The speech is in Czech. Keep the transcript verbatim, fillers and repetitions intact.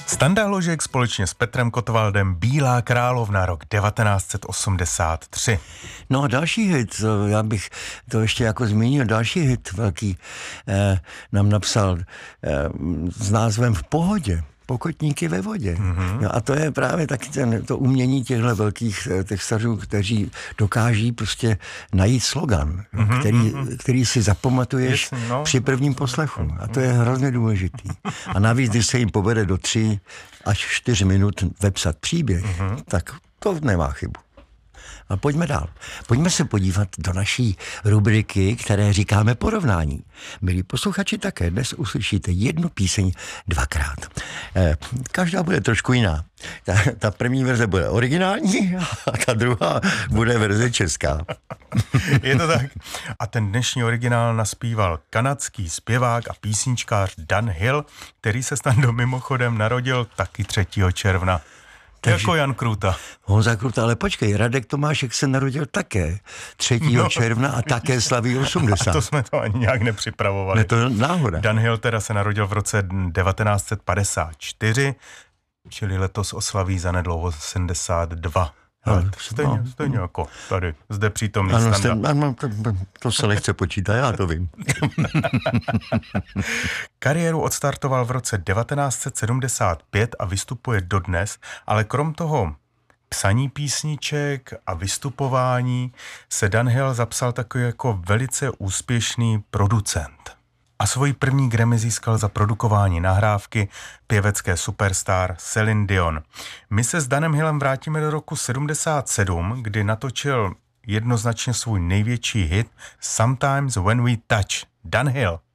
Standa Ložek společně s Petrem Kotwaldem Bílá královna, rok devatenáct set osmdesát tři. No a další hit, já bych to ještě jako zmínil, další hit velký eh, nám napsal eh, s názvem V pohodě. Pokotníky ve vodě. Mm-hmm. No a to je právě taky ten, to umění těchto velkých textařů, kteří dokáží prostě najít slogan, mm-hmm. který, který si zapamatuješ yes, no. při prvním poslechu. A to je hrozně důležitý. A navíc, když se jim povede do tři až čtyři minut vepsat příběh, mm-hmm. tak to nemá chybu. A pojďme dál. Pojďme se podívat do naší rubriky, které říkáme porovnání. Milí posluchači, také dnes uslyšíte jednu píseň dvakrát. Eh, každá bude trošku jiná. Ta, ta první verze bude originální a ta druhá bude verze česká. Je to tak. A ten dnešní originál naspíval kanadský zpěvák a písničkář Dan Hill, který se Stando mimochodem narodil taky třetího června. Takže, jako Jan Krůta. Honza Krůta, ale počkej, Radek Tomášek se narodil také třetího No. června a také slaví osmdesát. A to jsme to ani nějak nepřipravovali. Ne, to je náhoda. Dan Hill teda se narodil v roce devatenáct set padesát čtyři, čili letos oslaví zanedlouho sedmdesát dva. Ale stejně, no. stejně jako tady, zde přítomný ano, Standa. Stejně, ano, to, to se lehce počítá, já to vím. Kariéru odstartoval v roce devatenáct set sedmdesát pět a vystupuje dodnes, ale krom toho psaní písniček a vystupování se Dan Hill zapsal takový jako velice úspěšný producent. A svoji první Grammy získal za produkování nahrávky pěvecké superstar Celine Dion. My se s Danem Hillem vrátíme do roku sedmdesát sedm, kdy natočil jednoznačně svůj největší hit Sometimes When We Touch. Dan Hill.